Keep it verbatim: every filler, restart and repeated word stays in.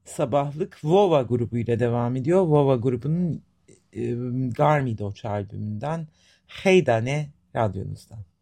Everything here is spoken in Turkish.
sabahlık Vova grubuyla devam ediyor. Vova grubunun e, Garmidoç albümünden Heydane radyonuzda.